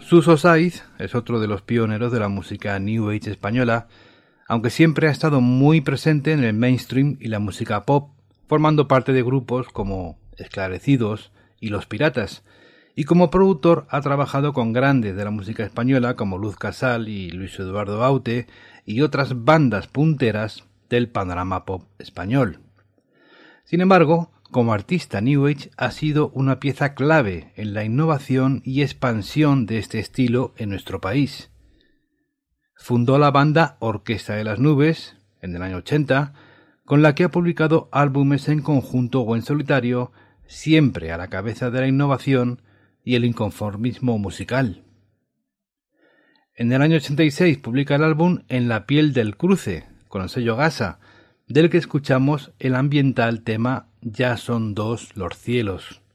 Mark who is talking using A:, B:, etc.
A: Suso Saiz es otro de los pioneros de la música New Age española, aunque siempre ha estado muy presente en el mainstream y la música pop, formando parte de grupos como Esclarecidos y Los Piratas, y como productor ha trabajado con grandes de la música española como Luz Casal y Luis Eduardo Aute y otras bandas punteras del panorama pop español. Sin embargo, como artista New Age ha sido una pieza clave en la innovación y expansión de este estilo en nuestro país. Fundó la banda Orquesta de las Nubes en el año 80, con la que ha publicado álbumes en conjunto o en solitario, siempre a la cabeza de la innovación y el inconformismo musical. En el año 86 publica el álbum En la piel del cruce, con el sello Gasa, del que escuchamos el ambiental tema Ya son dos los cielos.